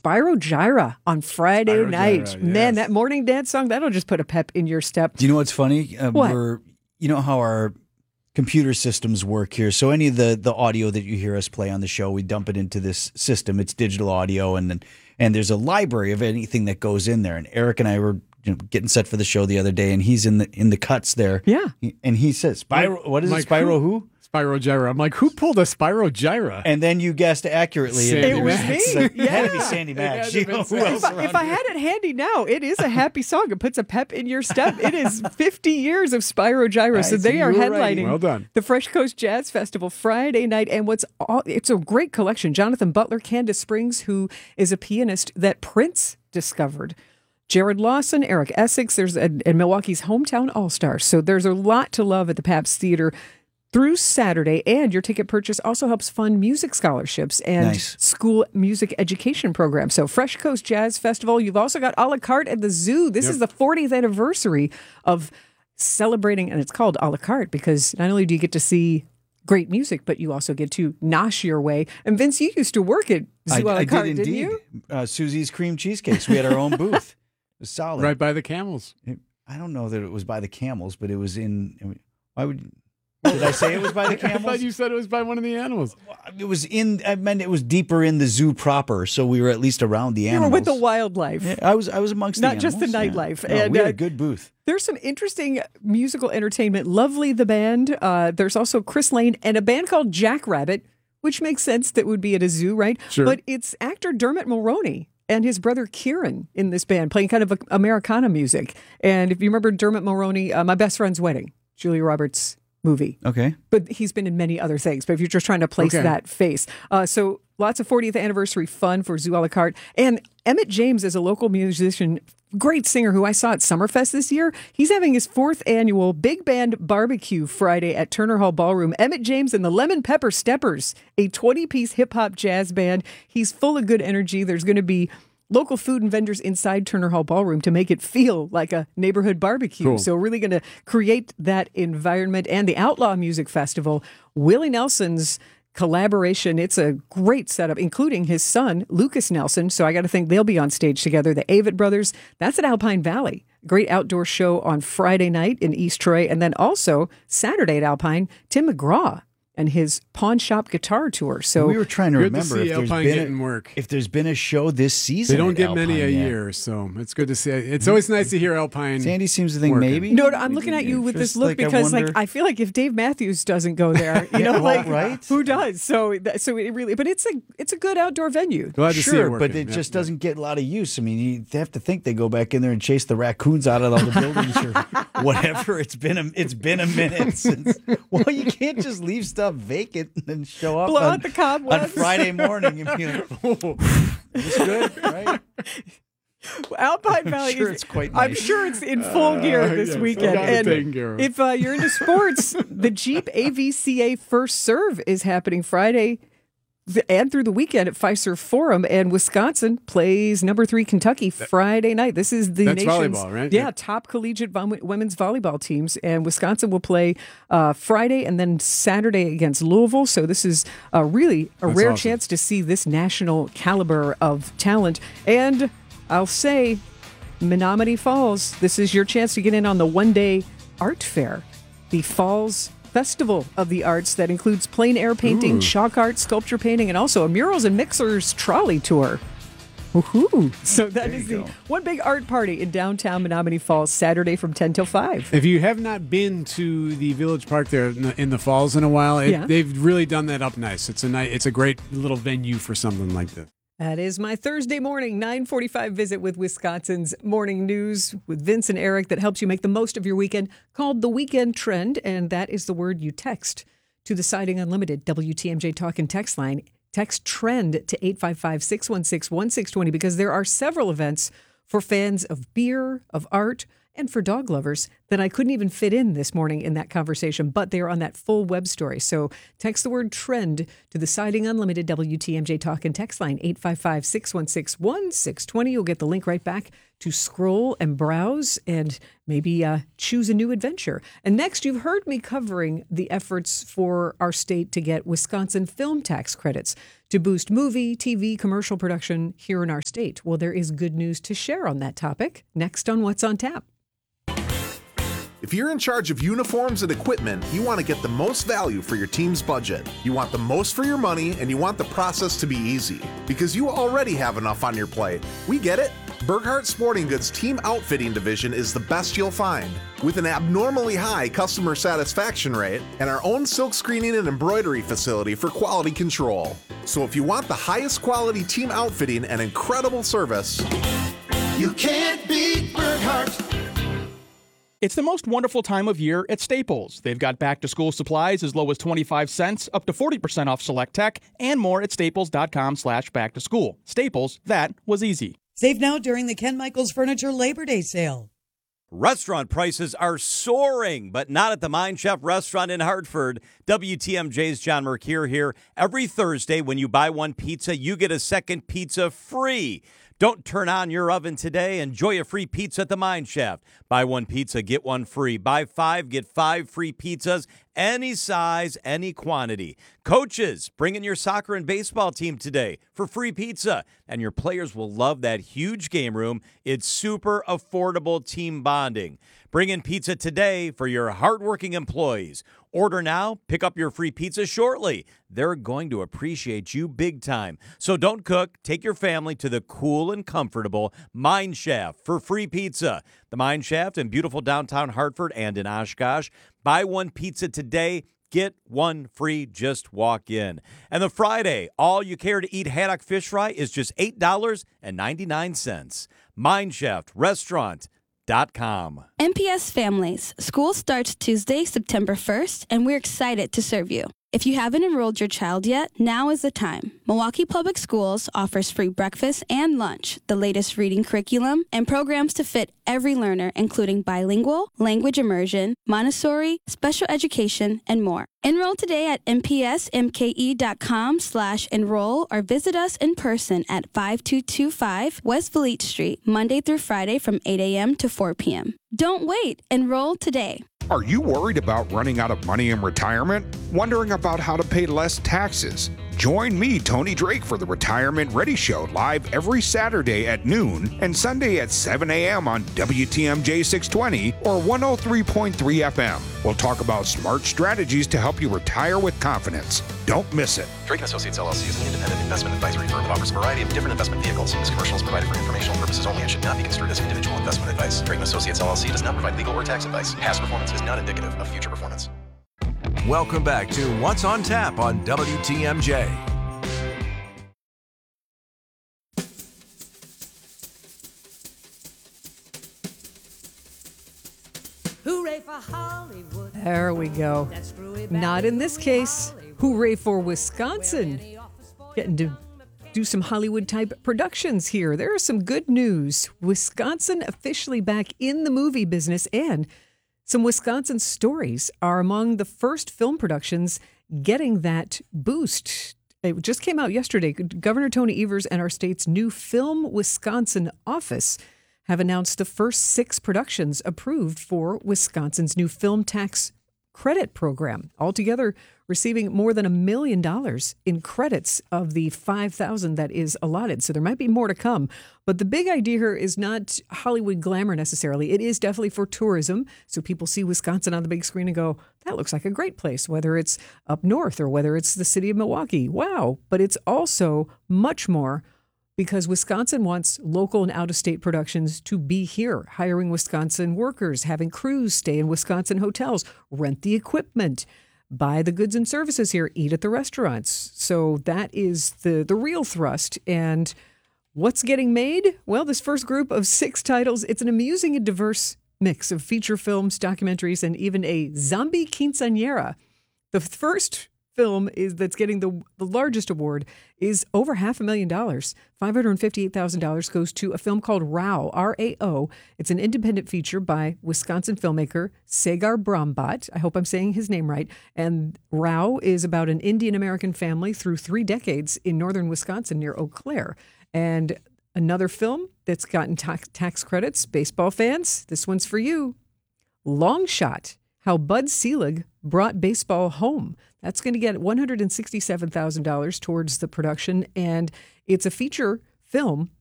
Spyro Gyra on Friday Spyro night. Gyra, Man, yes. that morning dance song, that'll just put a pep in your step. Do you know what's funny? What? You know how our computer systems work here. So any of the audio that you hear us play on the show, we dump it into this system. It's digital audio, and there's a library of anything that goes in there. And Eric and I were getting set for the show the other day, and he's in the cuts there. Yeah. And he says, Spyro, what is it? Spyro who? Spyro Gyra. I'm like, who pulled a Spyro Gyra? And then you guessed accurately. Sandy It was Max. me. It had to be Yeah. Sandy It Max. had to You have know, been who Sandy. else If around I here? had it handy now, it is a happy song. It puts a pep in your step. It is 50 years of Spyro Gyra. So I they see are you were right. headlining Well done. the Fresh Coast Jazz Festival Friday night. And it's a great collection. Jonathan Butler, Candace Springs, who is a pianist that Prince discovered. Jared Lawson, Eric Essex, and Milwaukee's Hometown All-Stars. So there's a lot to love at the Pabst Theater through Saturday, and your ticket purchase also helps fund music scholarships and Nice. school music education programs. So Fresh Coast Jazz Festival, you've also got a la carte at the zoo. This is the 40th anniversary of celebrating, and it's called a la carte because not only do you get to see great music, but you also get to nosh your way. And Vince, you used to work at Zoo a la I carte, did didn't indeed. you? Susie's Cream Cheesecakes. We had our own booth. It was solid. Right by the camels. I don't know that it was by the camels, but it was in. Why would? Did I say it was by the I camels? thought you said it was by one of the animals. It was in. I meant it was deeper in the zoo proper, so we were at least around the You animals. were with the wildlife. Yeah, I was amongst Not the just the animals, nightlife. Yeah. No, And, we had a good booth. There's some interesting musical entertainment. Lovely, the band. There's also Chris Lane and a band called Jackrabbit, which makes sense that would be at a zoo, right? Sure. But it's actor Dermot Mulroney and his brother Kieran in this band playing kind of Americana music. And if you remember Dermot Mulroney, My Best Friend's Wedding, Julia Roberts movie. Okay. But he's been in many other things. But if you're just trying to place Okay. that face. So lots of 40th anniversary fun for Zoo a la carte. And Emmett James is a local musician, great singer who I saw at Summerfest this year. He's having his 4th annual Big Band Barbecue Friday at Turner Hall Ballroom. Emmett James and the Lemon Pepper Steppers, a 20-piece hip-hop jazz band. He's full of good energy. There's going to be local food and vendors inside Turner Hall Ballroom to make it feel like a neighborhood barbecue. Cool. So really going to create that environment. And the Outlaw Music Festival, Willie Nelson's collaboration. It's a great setup, including his son, Lucas Nelson. So I got to think they'll be on stage together. The Avett Brothers, that's at Alpine Valley. Great outdoor show on Friday night in East Troy. And then also Saturday at Alpine, Tim McGraw and his pawn shop guitar tour. So We were trying to Good to remember see if there's Alpine been getting work. if there's been a show this season. They don't at get many a Alpine yet. year, so it's good to see. It's always nice to hear Alpine. Sandy seems to think working. maybe. No, I'm looking at you with Just this look like, I because, wonder- I feel like if Dave Matthews doesn't go there, you know, well, like right? who does? So it really, but it's a good outdoor venue. Glad to see it Sure, working. but it Yep, just yep. doesn't get a lot of use. I mean, you have to think they go back in there and chase the raccoons out of all the buildings or whatever. It's been a minute since. Well, you can't just leave stuff vacant and then show up Blow on, out the cobwebs. on Friday morning and be like, "Oh, is this good?" Right? Alpine Valley. sure is, it's quite I'm nice. sure it's in full gear this yes, weekend. got it And taken care of. if you're into sports, the Jeep AVCA First Serve is happening Friday and through the weekend at Fiserv Forum, and Wisconsin plays number 3 Kentucky Friday night. This is the That's nation's volleyball, right? Yeah, Yep. top collegiate women's volleyball teams, and Wisconsin will play Friday and then Saturday against Louisville. So this is really a That's rare awesome. chance to see this national caliber of talent. And I'll say, Menominee Falls, this is your chance to get in on the one-day art fair, the Falls Festival of the Arts that includes plein air painting, chalk art, sculpture painting, and also a murals and mixers trolley tour. Woohoo! So that is the one big art party in downtown Menominee Falls, Saturday from 10 till 5. If you have not been to the Village Park there in the falls in a while, Yeah. they've really done that up nice. It's a great little venue for something like this. That is my Thursday morning, 9:45 visit with Wisconsin's Morning News with Vince and Eric that helps you make the most of your weekend, called The Weekend Trend, and that is the word you text to the Siding Unlimited WTMJ Talk and Text line. Text TREND to 855-616-1620 because there are several events for fans of beer, of art, and for dog lovers that I couldn't even fit in this morning in that conversation, but they are on that full web story. So text the word TREND to the Siding Unlimited WTMJ Talk and Text line, 855-616-1620. You'll get the link right back to scroll and browse and maybe choose a new adventure. And next, you've heard me covering the efforts for our state to get Wisconsin film tax credits to boost movie, TV, commercial production here in our state. Well, there is good news to share on that topic next on What's on Tap. If you're in charge of uniforms and equipment, you want to get the most value for your team's budget. You want the most for your money, and you want the process to be easy. Because you already have enough on your plate. We get it. Burghardt Sporting Goods Team Outfitting Division is the best you'll find. With an abnormally high customer satisfaction rate and our own silk screening and embroidery facility for quality control. So if you want the highest quality team outfitting and incredible service, you can't beat Burghardt. It's the most wonderful time of year at Staples. They've got back-to-school supplies as low as 25 cents, up to 40% off select tech, and more at staples.com/back-to-school. Staples, that was easy. Save now during the Ken Michaels Furniture Labor Day sale. Restaurant prices are soaring, but not at the Mind Chef restaurant in Hartford. WTMJ's John Mercure here. Every Thursday, when you buy one pizza, you get a second pizza free. Don't turn on your oven today. Enjoy a free pizza at the Mine Shaft. Buy one pizza, get one free. Buy 5, get 5 free pizzas, any size, any quantity. Coaches, bring in your soccer and baseball team today for free pizza. And your players will love that huge game room. It's super affordable team bonding. Bring in pizza today for your hardworking employees. Order now, pick up your free pizza shortly. They're going to appreciate you big time. So don't cook. Take your family to the cool and comfortable Mine Shaft for free pizza. The Mine Shaft in beautiful downtown Hartford and in Oshkosh. Buy one pizza today. Get one free, just walk in. And the Friday, all you care to eat haddock fish fry is just $8.99. Mine Shaft Restaurant. MPS Families. School starts Tuesday, September 1st, and we're excited to serve you. If you haven't enrolled your child yet, now is the time. Milwaukee Public Schools offers free breakfast and lunch, the latest reading curriculum, and programs to fit every learner, including bilingual, language immersion, Montessori, special education, and more. Enroll today at mpsmke.com/enroll or visit us in person at 5225 West Fleet Street, Monday through Friday from 8 a.m. to 4 p.m. Don't wait. Enroll today. Are you worried about running out of money in retirement? Wondering about how to pay less taxes? Join me, Tony Drake, for the Retirement Ready Show live every Saturday at noon and Sunday at 7 a.m. on WTMJ 620 or 103.3 FM. We'll talk about smart strategies to help you retire with confidence. Don't miss it. Drake & Associates LLC is an independent investment advisory firm that offers a variety of different investment vehicles. This commercial is provided for informational purposes only and should not be construed as individual investment advice. Drake & Associates LLC does not provide legal or tax advice. Past performance is not indicative of future performance. Welcome back to What's on Tap on WTMJ. Hooray for Hollywood. There we go. Not in this case. Hooray for Wisconsin. Getting to do some Hollywood-type productions here. There is some good news. Wisconsin officially back in the movie business, and some Wisconsin stories are among the first film productions getting that boost. It just came out yesterday. Governor Tony Evers and our state's new Film Wisconsin office have announced the first 6 productions approved for Wisconsin's new film tax credit program, altogether receiving more than $1 million in credits of the $5,000 that is allotted. So there might be more to come. But the big idea here is not Hollywood glamour necessarily. It is definitely for tourism. So people see Wisconsin on the big screen and go, that looks like a great place, whether it's up north or whether it's the city of Milwaukee. Wow. But it's also much more, because Wisconsin wants local and out-of-state productions to be here, hiring Wisconsin workers, having crews stay in Wisconsin hotels, rent the equipment, buy the goods and services here, eat at the restaurants. So that is the real thrust. And what's getting made? Well, this first group of 6 titles, it's an amusing and diverse mix of feature films, documentaries, and even a zombie quinceañera. The first film that's getting the largest award is over $500,000. $558,000 goes to a film called Rao, R-A-O. It's an independent feature by Wisconsin filmmaker Sagar Brombat. I hope I'm saying his name right. And Rao is about an Indian American family through 3 decades in northern Wisconsin near Eau Claire. And Another film that's gotten tax credits, baseball fans, this one's for you. Long Shot, How Bud Selig Brought Baseball Home. That's going to get $167,000 towards the production, and it's a feature film